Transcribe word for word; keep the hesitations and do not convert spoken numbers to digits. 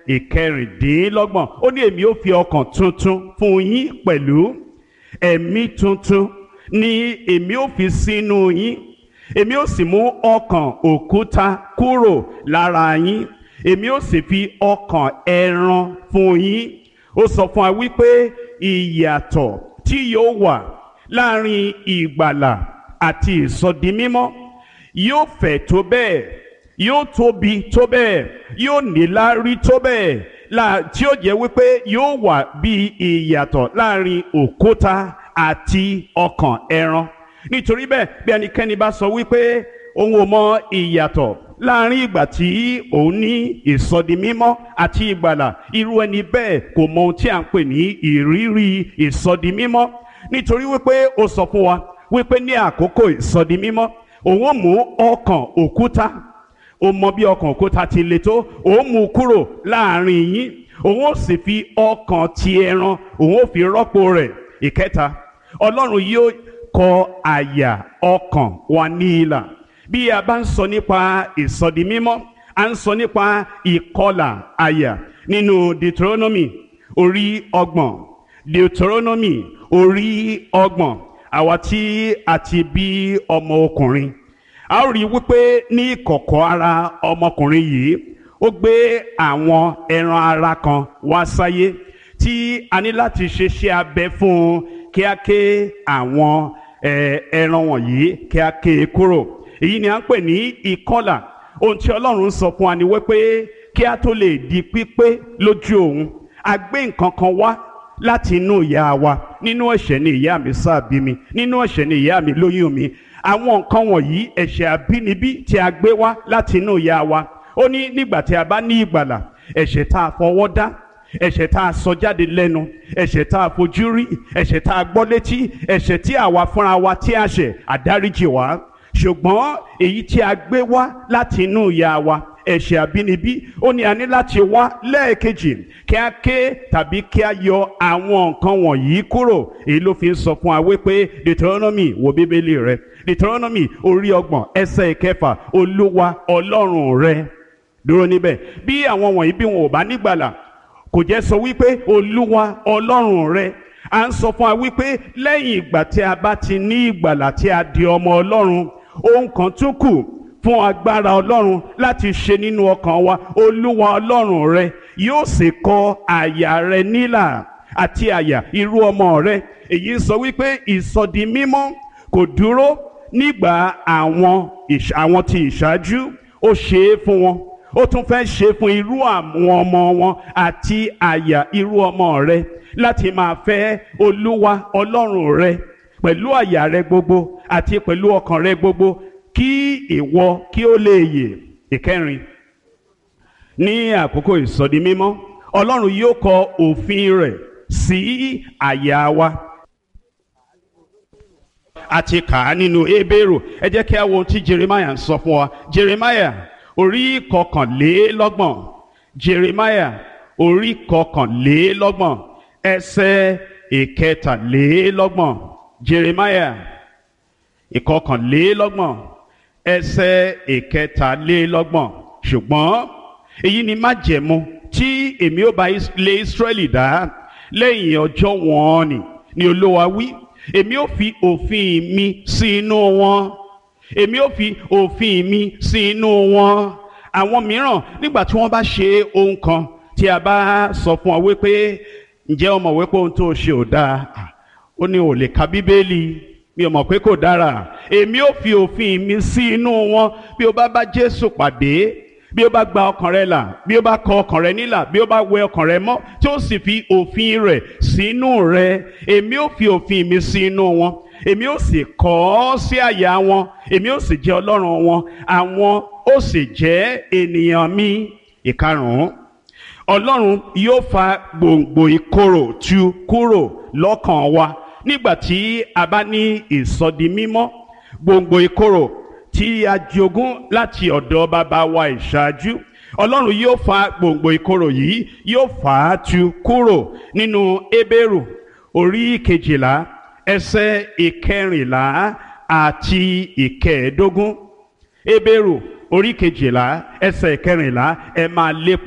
ìkẹrìndínlọ́gbọ̀n ó ní èmi ó fi ọkàn tuntun fún yín pẹ̀lú ẹ̀mí tuntun ni èmi ó fi sínú yín èmi ó sì mú ọkàn òkúta kúrò lára yín èmi ó sì fi ọkàn ẹran fún yín. Ó sọ fún wa wípé ìyàtọ̀ tí yóò wà láàrin ìgbàlà àti ìsọdimímọ́ yóò fẹ̀ tó bẹ́ẹ̀, yóò tóbi tó bẹ́ẹ̀, yóò níláárí tó bẹ́ẹ̀ la tí ó jẹ́ wípé yóò wà bí ìyàtọ̀ láàrin òkúta àti ọkàn ẹran. Nítorí bẹ́ẹ̀ bí ẹnikẹ́ni bá sọ wípé òun ò mọ ìyàtọ̀ láàrin ìgbà tí òun ní ìsọdimímọ́ àti ìgbàlà, irú ẹni bẹ́ẹ̀ kò mọ ohun tí à ń pè ní ìrírí ìsọdimímọ́. Nítorí wípé ó sọ fún wa wípé ní àkókò ìsọdimímọ́ òun ó mú ọkàn òkúta, ó mọ bí ọkàn òkúta ti le tó, òun mú kúrò láàrin yín, òun ó sì fi ọkàn ti ẹran òun ó fi rọ́pò rẹ̀. Ìkẹta, Ọlọ́run yóò kọ àyà ọkàn wa ní ilà. Bí a bá ń sọ nípa ìsọdimímọ́, a ń sọ nípa ìkọlà àyà nínú Deuteronomy orí ọgbọ̀n, Deuteronomy orí ọgbọ̀n. Àwa tí a ti bí ọmọ ọkùnrin, a ó rí wípé ní ìkọ̀kọ̀ ara ọmọkùnrin yìí ó gbé àwọn ẹran ara kan wá sáyé tí a ní láti ṣe iṣẹ́ abẹ fún un kí a ké àwọn ẹran wọ̀nyí kí a ké kúrò. Èyí ni a ń pè ní ìkọlà. Ohun tí Ọlọ́run sọ fún wa ni wípé kí a tó lè di pípé lójú òun, a gbé nǹkan kan wá láti inú ìyá wa. Nínú ẹ̀ṣẹ̀ ni ìyá mi sáàbí mi, nínú ẹ̀ṣẹ̀ ni ìyá mi lóyún mi. Àwọn nǹkan wọ̀nyí ẹ̀ṣẹ̀ àbínibí tí a gbé wá láti inú ìyá wa. Ó ní nígbà tí a bá ní ìgbàlà, ẹ̀ṣẹ̀ tá a fọwọ́ dá, ẹ̀ṣẹ̀ tá a sọ jáde lẹ́nu, ẹ̀ṣẹ̀ tá a fojú rí, ẹ̀ṣẹ̀ tá a gbọ́ létí, ẹ̀ṣẹ̀ tí àwa fúnra wa tí a ṣẹ̀, àdáríjì wá. Ṣùgbọ́n èyí tí a gbé wá láti inú ìyá wa, ẹ̀ṣẹ̀ àbínibí, ó ní a ní láti wá lẹ́ẹ̀kejì kí a ké tàbí kí a yọ àwọn nǹkan wọ̀nyí kúrò. Èyí ló fi ń sọ fún wa wípé Deuteronomy, wo bíbélì rẹ, Deuteronomy orí ọgbọ̀n ẹsẹ̀ ìkẹfà, Olúwa Ọlọ́run rẹ. Dúró níbẹ̀. Bí àwọn wọ̀nyí bí wọn ò bá nígbàlà, kò jẹ́ sọ wípé Olúwa Ọlọ́run rẹ. À ń sọ fún wa wípé lẹ́yìn ìgbà tí a bá ti ní ìgbàlà tí a di ọmọ Ọlọ́run, ohun kan tún kù fún agbára Ọlọ́run láti ṣe nínú ọkàn wa. Olúwa Ọlọ́run rẹ yóò sì kọ àyà rẹ nílà àti àyà irú ọmọ rẹ. Èyí sọ wípé ìsọdimímọ́ kò dúró nígbà àwọn àwọn tí ìṣáájú, ó ṣe é fún wọn, ó tún fẹ́ ṣe fún irú àwọn ọmọ wọn àti àyà irú ọmọ rẹ láti máa fẹ́ Olúwa Ọlọ́run rẹ pẹ̀lú àyà rẹ gbogbo àti pẹ̀lú ọkàn rẹ gbogbo, kí ìwọ kí ó lè yè. Ìkẹrin, ní àkókò ìsọdimímọ́, Ọlọ́run yóò kọ òfin rẹ̀ sí àyà wa. A ti kà á nínú Hébérù. Ẹ jẹ́ kí a wo ohun tí Jeremiah ń sọ fún wa. Jeremiah orí kọkànlélọ́gbọ̀n, Jeremiah orí kọkànlélọ́gbọ̀n ẹsẹ̀ ìkẹtàlélọ́gbọ̀n, Jeremiah ìkọkànlélọ́gbọ̀n ẹsẹ̀ ìkẹtàlélọ́gbọ̀n. Ṣùgbọ́n èyí ni májẹ̀mú tí èmi ó bá ilé Ísírẹ́lì dá lẹ́yìn ọjọ́ wọn ni, ni Olúwa wí. Èmi ó fi òfin mi sí inú wọn, èmi ó fi òfin mi sí inú wọn. Àwọn mìíràn nígbà tí wọ́n bá ṣe ohun kan tí a bá sọ fún ọ wípé ǹjẹ́ o mọ̀ wípé ohun tó ṣe ò dáa, ó ní ò lè ka Bíbélì, mi ò mọ̀ pé kò dára. Èmi ó fi òfin mi sí inú wọn. Bí o bá bá Jésù pàdé, bí o bá gba ọkàn rẹ là, bí o bá kọ ọkàn rẹ nílà, bí o bá wẹ ọkàn rẹ mọ́, tí ó sì fi òfin rẹ̀ sínú rẹ, èmi ó fi òfin mi sí inú wọn, èmi ó sì kọ ọ́ sí àyà wọn, èmi ó sì jẹ́ Ọlọ́run wọn, àwọn ó sì jẹ́ ènìyàn mi. Ìkarùn-ún, Ọlọ́run yóò fa gbòǹgbò ìkorò tu kúrò lọ́kàn wa nígbà tí a bá ní ìsọdimímọ́. Gbòǹgbò ìkorò tí a jogún láti ọ̀dọ̀ bàbá wa ìṣáájú, Ọlọ́run yóò fa gbòǹgbò ìkorò yìí, yóò fà á tu kúrò. Nínú Hébérù orí kejìlá ẹsẹ̀ ìkẹrìnlá àti ìkẹẹ̀ẹ́dógún, Hébérù orí kejìlá ẹsẹ̀ ìkẹrìnlá, ẹ máa lépa